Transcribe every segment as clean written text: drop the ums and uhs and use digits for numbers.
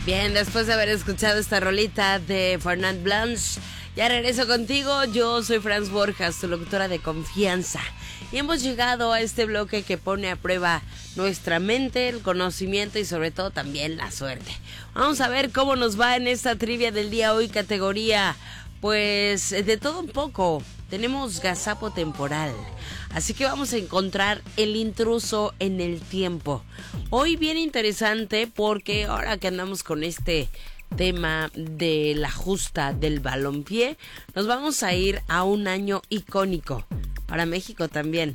Bien, después de haber escuchado esta rolita de Fernand Blanche, ya regreso contigo. Yo soy Franz Borjas, tu locutora de confianza. Y hemos llegado a este bloque que pone a prueba nuestra mente, el conocimiento y sobre todo también la suerte. Vamos a ver cómo nos va en esta trivia del día hoy, categoría, pues, de todo un poco. Tenemos gazapo temporal, así que vamos a encontrar el intruso en el tiempo. Hoy bien interesante porque ahora que andamos con este tema de la justa del balompié, nos vamos a ir a un año icónico para México también.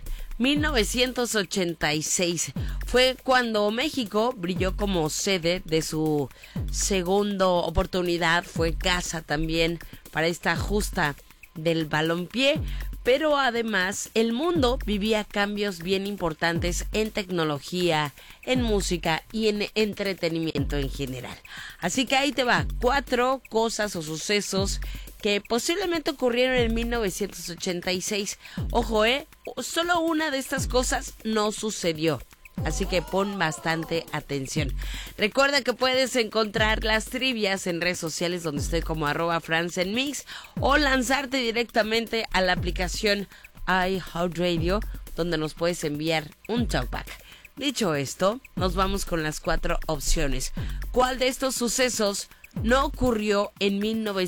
1986 fue cuando México brilló como sede de su segunda oportunidad, fue casa también para esta justa del balompié, pero además el mundo vivía cambios bien importantes en tecnología, en música y en entretenimiento en general. Así que ahí te va, 4 cosas o sucesos que posiblemente ocurrieron en 1986. Ojo, solo una de estas cosas no sucedió. Así que pon bastante atención. Recuerda que puedes encontrar las trivias en redes sociales donde estoy como @FranzenMix o lanzarte directamente a la aplicación iHeartRadio donde nos puedes enviar un talkback. Dicho esto, nos vamos con las 4 opciones. ¿Cuál de estos sucesos no ocurrió en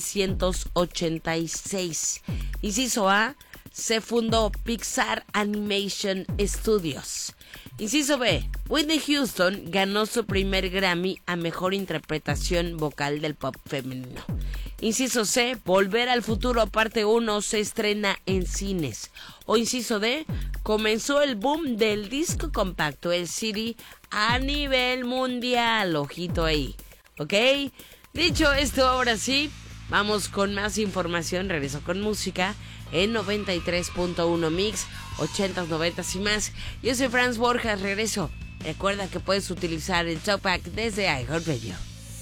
1986? Inciso A, se fundó Pixar Animation Studios. Inciso B, Whitney Houston ganó su primer Grammy a Mejor Interpretación Vocal del Pop Femenino. Inciso C, Volver al Futuro parte 1 se estrena en cines. O inciso D, comenzó el boom del disco compacto, el CD, a nivel mundial. Ojito ahí, ¿ok? Dicho esto, ahora sí, vamos con más información. Regreso con música en 93.1 Mix, 80s, 90s y más. Yo soy Franz Borjas, regreso. Recuerda que puedes utilizar el Talkback desde iHeartRadio.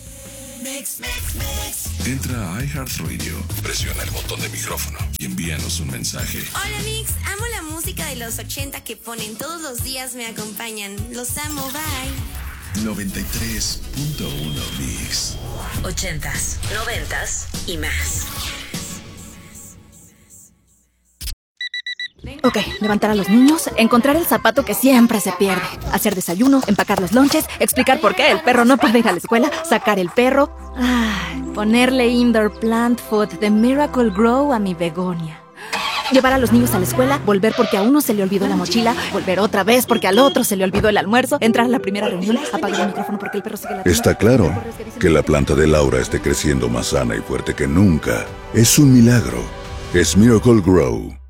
Entra a iHeartRadio, presiona el botón de micrófono y envíanos un mensaje. Hola Mix, amo la música de los 80 que ponen todos los días, me acompañan. Los amo, bye. 93.1 Mix. 80s, 90s y más. Ok, levantar a los niños, encontrar el zapato que siempre se pierde, hacer desayuno, empacar los lonches, explicar por qué el perro no puede ir a la escuela, sacar el perro, ponerle indoor plant food de Miracle Grow a mi begonia. Llevar a los niños a la escuela, volver porque a uno se le olvidó la mochila, volver otra vez porque al otro se le olvidó el almuerzo, entrar a la primera reunión, apagar el micrófono porque el perro sigue ladrando. Está claro que la planta de Laura esté creciendo más sana y fuerte que nunca. Es un milagro. Es Miracle Grow.